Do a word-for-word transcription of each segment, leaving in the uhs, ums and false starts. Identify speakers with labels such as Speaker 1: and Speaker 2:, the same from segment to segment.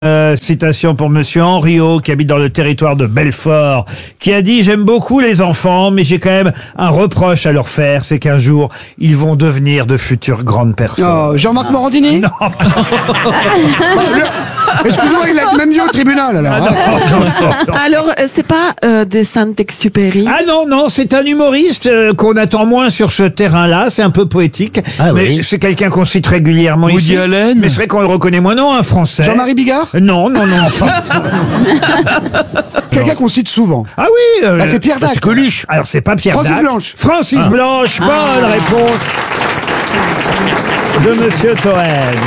Speaker 1: Euh, citation pour monsieur Henriot, qui habite dans le territoire de Belfort, qui a dit « J'aime beaucoup les enfants, mais j'ai quand même un reproche à leur faire, c'est qu'un jour, ils vont devenir de futures grandes personnes.
Speaker 2: Oh, » Jean-Marc ah. Morandini.
Speaker 1: Non.
Speaker 2: Excuse-moi, il a même dit au tribunal, alors.
Speaker 1: Ah, non, non, non, non.
Speaker 3: Alors, euh, c'est pas euh, des Saint-Exupéry?
Speaker 1: Ah non, non, c'est un humoriste euh, qu'on attend moins sur ce terrain-là, c'est un peu poétique,
Speaker 4: Ah
Speaker 1: mais
Speaker 4: oui.
Speaker 1: c'est quelqu'un qu'on cite régulièrement
Speaker 5: Woody
Speaker 1: ici.
Speaker 5: Allen.
Speaker 1: Mais c'est vrai qu'on le reconnaît moins, non, un Français.
Speaker 2: Jean-Marie Bigard.
Speaker 1: Non, non, non.
Speaker 2: Quelqu'un qu'on cite souvent.
Speaker 1: Ah oui euh,
Speaker 2: Ah, c'est Pierre Dac.
Speaker 1: C'est Coluche. Alors, c'est pas Pierre
Speaker 2: Francis
Speaker 1: Dac.
Speaker 2: Blanche.
Speaker 1: Francis ah. Blanche, bonne ah. réponse de monsieur Toen.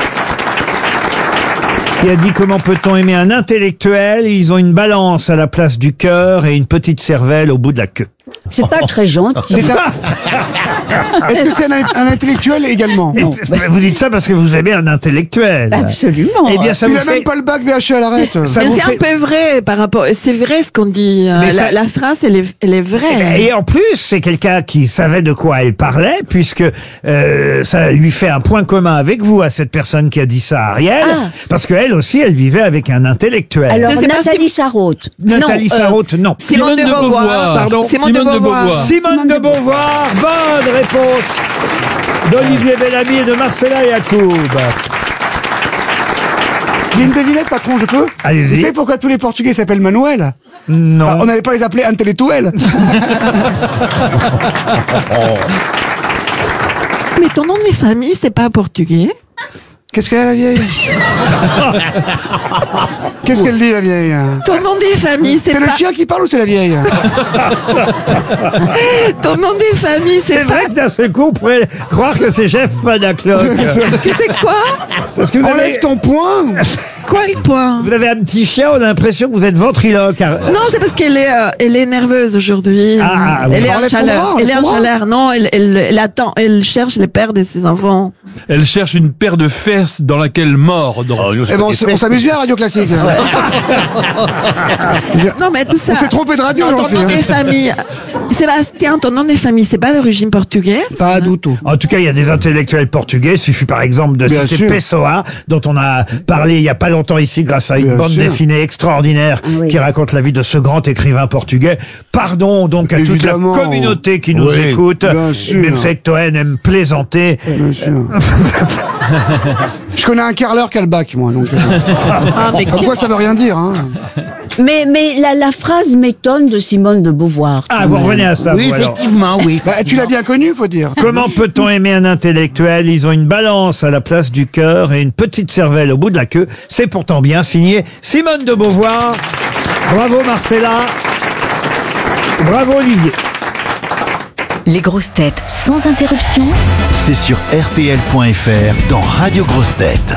Speaker 1: Qui a dit comment peut-on aimer un intellectuel? Ils ont une balance à la place du cœur et une petite cervelle au bout de la queue.
Speaker 6: C'est pas très gentil.
Speaker 2: C'est ça. Est-ce que c'est un, un intellectuel également?
Speaker 1: Non. Vous dites ça parce que vous aimez un intellectuel.
Speaker 6: Absolument.
Speaker 1: Eh bien, ça
Speaker 2: Il
Speaker 1: vous
Speaker 2: a
Speaker 1: fait...
Speaker 2: même pas le bac B H E à l'arrête.
Speaker 1: Ça
Speaker 3: Mais
Speaker 1: vous
Speaker 3: c'est
Speaker 1: fait...
Speaker 3: un peu vrai par rapport. C'est vrai ce qu'on dit. euh,
Speaker 1: Mais
Speaker 3: la,
Speaker 1: ça-
Speaker 3: la phrase, elle est, elle est vraie.
Speaker 1: Et en plus, c'est quelqu'un qui savait de quoi elle parlait, puisque euh, ça lui fait un point commun avec vous, à cette personne qui a dit ça, Ariel,
Speaker 6: Ah.
Speaker 1: parce qu'elle aussi, elle vivait avec un intellectuel.
Speaker 6: Alors,
Speaker 3: Mais c'est parce
Speaker 6: Nathalie Sarraute.
Speaker 1: Nathalie
Speaker 3: non, euh,
Speaker 1: Sarraute, non.
Speaker 3: Simone de Beauvoir.
Speaker 1: Pardon.
Speaker 3: Simone de Beauvoir.
Speaker 1: Simone de Beauvoir, bonne réponse d'Olivier Bellamy et de Marcella Yacoub.
Speaker 2: J'ai une devinette, patron, je peux?
Speaker 1: Allez-y.
Speaker 2: Vous savez pourquoi tous les Portugais s'appellent Manuel?
Speaker 1: Non.
Speaker 2: Bah, on n'allait pas les appeler intellectuels.
Speaker 3: Mais ton nom de famille, c'est pas portugais?
Speaker 2: Qu'est-ce qu'elle a, la vieille? Qu'est-ce qu'elle dit, la vieille?
Speaker 3: Ton nom de famille, c'est
Speaker 2: C'est
Speaker 3: pas.
Speaker 2: le chien qui parle ou c'est la vieille?
Speaker 3: Ton nom de famille,
Speaker 1: C'est
Speaker 3: c'est pas.
Speaker 1: vrai que d'un seul coup, on pourrait croire que c'est Jeff Panaclock.
Speaker 3: Que c'est quoi?
Speaker 1: Parce que vous
Speaker 2: Enlève
Speaker 1: avez,
Speaker 2: ton poing.
Speaker 3: Quoi le point?
Speaker 1: vous avez un petit chien, on a l'impression que vous êtes ventriloque.
Speaker 3: Non, c'est parce qu'elle est, euh, elle est nerveuse aujourd'hui.
Speaker 1: Ah, ah,
Speaker 3: elle
Speaker 1: oui.
Speaker 3: est en
Speaker 2: Enlève ton
Speaker 3: chaleur.
Speaker 2: bras,
Speaker 3: Elle est
Speaker 2: enlève
Speaker 3: en
Speaker 2: ton bras.
Speaker 3: chaleur. Non, elle, elle, elle attend. Elle cherche le père de ses enfants.
Speaker 5: Elle cherche une paire de fesses dans laquelle mordre.
Speaker 2: Eh ben, on s- on s'amuse bien à Radio Classique.
Speaker 3: Non, mais tout ça.
Speaker 2: On s'est trompé de radio,
Speaker 3: Non,
Speaker 2: j'en
Speaker 3: ton
Speaker 2: sais,
Speaker 3: nom
Speaker 2: hein.
Speaker 3: de famille. Sébastien, ton nom de famille, c'est pas d'origine portugaise?
Speaker 2: Pas du tout.
Speaker 1: En tout cas, il y a des intellectuels portugais. Il suffit par exemple de
Speaker 2: Bien
Speaker 1: citer
Speaker 2: sûr.
Speaker 1: Pessoa, dont on a parlé il y a pas longtemps ici grâce à une
Speaker 2: Bien
Speaker 1: bande
Speaker 2: sûr.
Speaker 1: dessinée extraordinaire
Speaker 6: oui.
Speaker 1: qui raconte la vie de ce grand écrivain portugais. Pardon donc à
Speaker 2: Évidemment.
Speaker 1: toute la communauté qui nous
Speaker 2: Oui,
Speaker 1: écoute.
Speaker 2: bien sûr.
Speaker 1: Même fait que Toen aime plaisanter.
Speaker 2: Bien sûr. Je connais un carleur qui a le bac, moi. Donc, euh,
Speaker 3: Ah, mais
Speaker 2: comme quoi, ça veut rien dire. Hein.
Speaker 6: Mais, mais la, la phrase m'étonne de Simone de Beauvoir.
Speaker 1: Ah, vous revenez à ça,
Speaker 4: Oui,
Speaker 1: vous, alors.
Speaker 4: effectivement, oui.
Speaker 2: Bah, tu l'as bien connu, faut dire.
Speaker 1: Comment peut-on aimer un intellectuel? Ils ont une balance à la place du cœur et une petite cervelle au bout de la queue. C'est pourtant bien signé Simone de Beauvoir. Bravo Marcella. Bravo Olivier.
Speaker 7: Les grosses têtes sans interruption.
Speaker 8: C'est sur R T L point F R dans Radio Grosses Têtes.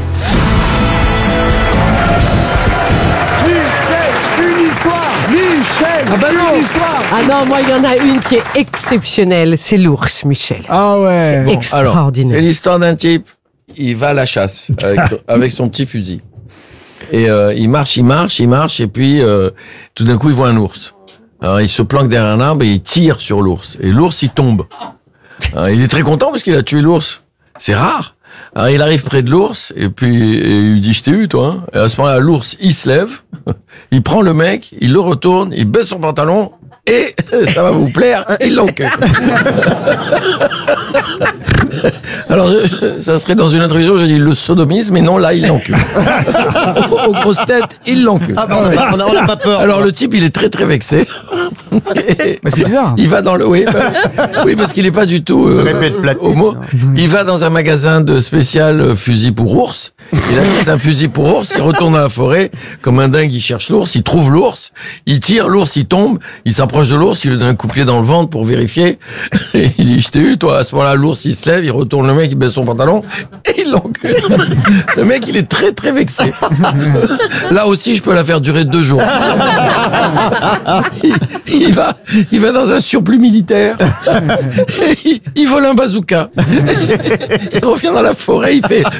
Speaker 2: Michel, une histoire. Michel,
Speaker 9: Ah bah non.
Speaker 2: une histoire.
Speaker 9: Ah non, moi, il y en a une qui est exceptionnelle. C'est l'ours, Michel.
Speaker 2: Ah ouais.
Speaker 10: Alors,
Speaker 9: Extraordinaire.
Speaker 10: c'est l'histoire d'un type, il va à la chasse avec, avec son petit fusil. Et euh, il marche, il marche, il marche, et puis euh, tout d'un coup, il voit un ours. Alors, il se planque derrière un arbre et il tire sur l'ours. Et l'ours, il tombe. Alors, il est très content parce qu'il a tué l'ours. C'est rare. Alors, il arrive près de l'ours, et puis et il lui dit « Je t'ai eu, toi. Hein » Et à ce moment-là, l'ours, il se lève, il prend le mec, il le retourne, il baisse son pantalon, et, ça va vous plaire, il l'encule. Alors, euh, ça serait dans une introduction, j'ai dit le sodomisme, mais non, là, il l'encule. Aux grosses têtes, il l'encule.
Speaker 4: Ah, bah, on n'a on n'a pas peur.
Speaker 10: Alors, le type, il est très, très vexé. Et
Speaker 2: Mais c'est bizarre.
Speaker 10: il va dans le, oui, bah, oui, parce qu'il est pas du tout, euh,
Speaker 4: Répète flatté.
Speaker 10: homo. Il va dans un magasin de spécial euh, fusil pour ours. Il achète un fusil pour ours, il retourne dans la forêt, comme un dingue, il cherche l'ours, il trouve l'ours, il tire, l'ours, il tombe, il s'approche de l'ours, il lui donne un coup de pied dans le ventre pour vérifier. Et il dit, je t'ai eu, toi. À ce moment-là, l'ours, il se lève, il retourne le mec, il baisse son pantalon, et il l'encule. Le mec, il est très, très vexé. Là aussi, je peux la faire durer deux jours. Il, il va, il va dans un surplus militaire. Et il, il vole un bazooka. Il revient dans la forêt, il fait...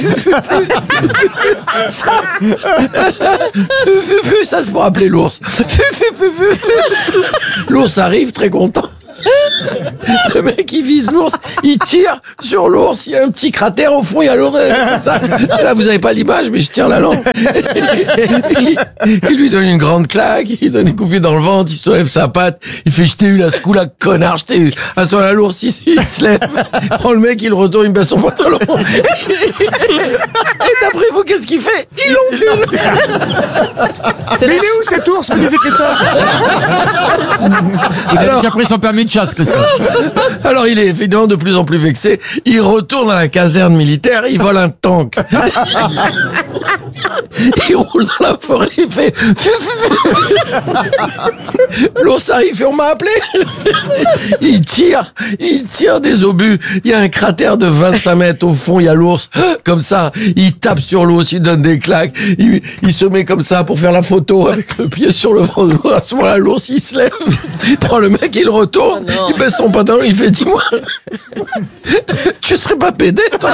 Speaker 10: Ça, ça c'est pour appeler l'ours. L'ours arrive très content. Le mec, il vise l'ours, il tire sur l'ours, il y a un petit cratère au fond, il y a l'oreille. comme ça. Et là, vous avez pas l'image, mais je tire la langue. il, il lui donne une grande claque, il donne une coupée dans le ventre, il soulève sa patte, il fait « je t'ai eu là, ce coup-là, connard, je t'ai eu ». À ce moment-là, l'ours, il, il se lève, il prend le mec, il le retourne, il baisse son pantalon. Et d'après vous, qu'est-ce qu'il fait? Il l'encule.
Speaker 2: Mais il est où cet ours, me disait Christophe?
Speaker 5: Il a déjà pris son permis de chasse, Christophe.
Speaker 10: Alors il est évidemment de plus en plus vexé. Il retourne à la caserne militaire, il vole un tank. Il roule dans la forêt, il fait... L'ours arrive et on m'a appelé. Il tire, il tire des obus. Il y a un cratère de vingt-cinq mètres au fond, il y a l'ours. Comme ça, il tape sur l'ours, il donne des claques. Il, il se met comme ça pour faire la photo avec le pied sur le ventre de l'ours. À ce moment-là, l'ours, il se lève. Il prend le mec, il le retourne. Oh il baisse son pantalon, il fait, dis-moi, tu serais pas pédé, toi?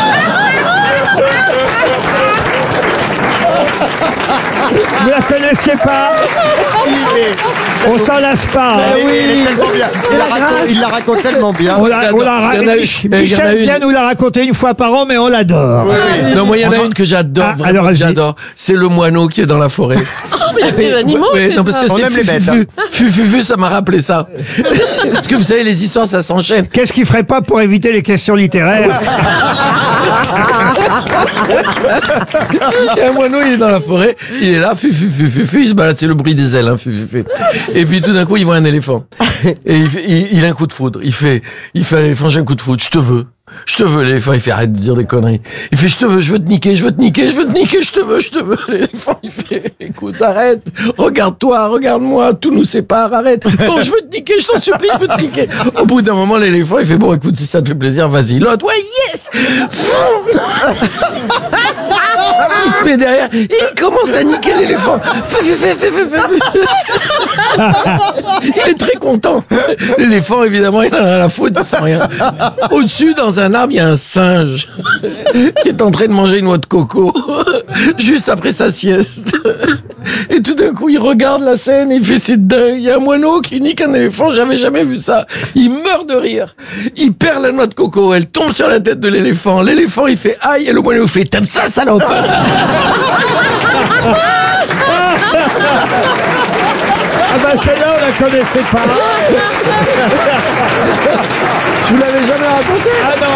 Speaker 1: Vous la connaissiez pas? On s'en lasse pas. hein.
Speaker 2: Oui, il est tellement bien. Il la raconte, il la raconte tellement bien.
Speaker 1: On la, on la ra-
Speaker 10: Il y en a eu-
Speaker 1: Mich-
Speaker 10: il y en a
Speaker 1: Michel
Speaker 10: une.
Speaker 1: vient nous la raconter une fois par an, mais on l'adore.
Speaker 10: Non, moi, il y en a une que j'adore,
Speaker 1: Ah,
Speaker 10: vraiment
Speaker 1: alors,
Speaker 10: que
Speaker 1: vas-y.
Speaker 10: j'adore. C'est le moineau qui est dans la forêt.
Speaker 9: Il y a des animaux,
Speaker 10: Ouais,
Speaker 9: c'est
Speaker 10: non, parce que
Speaker 2: On
Speaker 10: c'est
Speaker 2: aime les bêtes,
Speaker 10: fufu, fufu, fufu, ça m'a rappelé ça. Parce que vous savez, les histoires, ça s'enchaîne.
Speaker 1: Qu'est-ce qu'il ferait pas pour éviter les questions littéraires?
Speaker 10: Et un moineau, il est dans la forêt, il est là, fu, fu, fu, fu, fu, il se balade, c'est le bruit des ailes, hein, fu, fu, fu. Et puis tout d'un coup, il voit un éléphant. Et il, fait- il, il a un coup de foudre. Il fait, il fait à l'éléphant, j'ai un coup de foudre, je te veux. Je te veux, l'éléphant, il fait arrête de dire des conneries. Il fait, je te veux, je veux te niquer, je veux te niquer, je veux te niquer, je te veux, je te veux. L'éléphant, il fait, écoute, arrête, regarde-toi, regarde-moi, tout nous sépare, arrête. Non, je veux te niquer, je t'en supplie, je veux te niquer. Au bout d'un moment, l'éléphant, il fait, bon, écoute, si ça te fait plaisir, vas-y. L'autre, ouais, yes! Il se met derrière, et il commence à niquer l'éléphant. Fais, fais, fais, fais, fais, fais. Il est très content. L'éléphant, évidemment, il en a la faute, il sent rien. Au-dessus, dans un arbre, il y a un singe qui est en train de manger une noix de coco juste après sa sieste. Et tout d'un coup, il regarde la scène et il fait, c'est dingue. Il y a un moineau qui nique un éléphant, j'avais jamais vu ça. Il meurt de rire. Il perd la noix de coco, elle tombe sur la tête de l'éléphant. L'éléphant, il fait aïe, et le moineau fait, t'aimes ça, salope?
Speaker 1: Ah bah celle-là, on la connaissait pas.
Speaker 10: Je vous l'avais jamais raconté.
Speaker 1: Ah non.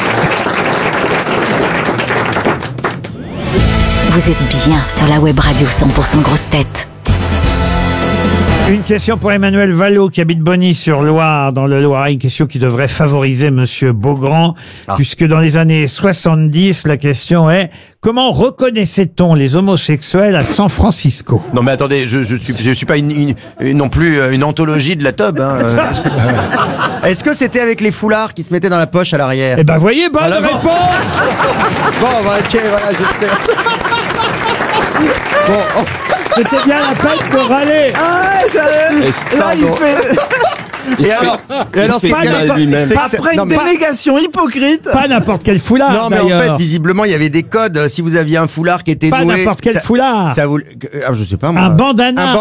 Speaker 7: Vous êtes bien sur la web radio cent pour cent grosse tête.
Speaker 1: Une question pour Emmanuel Vallot qui habite Bonny-sur-Loire dans le Loiret. Une question qui devrait favoriser Monsieur Beaugrand, puisque dans les années soixante-dix, la question est comment reconnaissait-on les homosexuels à San Francisco?
Speaker 4: Non mais attendez, je je suis je suis pas une, une- une- non plus euh, une anthologie de la teub. Hein. euh. Est-ce que c'était avec les foulards qui se mettaient dans la poche à l'arrière?
Speaker 1: Eh ben voyez, bonne
Speaker 4: Voilà, bon.
Speaker 1: réponse.
Speaker 4: Bon, bah, ok, voilà, je sais. Bon, oh,
Speaker 1: C'était bien la peine de râler.
Speaker 4: là il fait. Et alors, et alors c'est
Speaker 1: pas
Speaker 4: quel-
Speaker 1: n'importe-
Speaker 4: c'est-
Speaker 1: pas
Speaker 4: c'est-
Speaker 1: après
Speaker 4: non,
Speaker 1: une
Speaker 4: mais-
Speaker 2: Délégation hypocrite.
Speaker 1: Pas n'importe quel foulard.
Speaker 4: Non mais en
Speaker 1: d'ailleurs.
Speaker 4: fait visiblement il y avait des codes. Si vous aviez un foulard qui était
Speaker 1: Pas
Speaker 4: noué,
Speaker 1: n'importe quel
Speaker 4: ça-
Speaker 1: foulard.
Speaker 4: Ça vous, ah, je sais pas moi.
Speaker 1: Un bandana.
Speaker 4: Un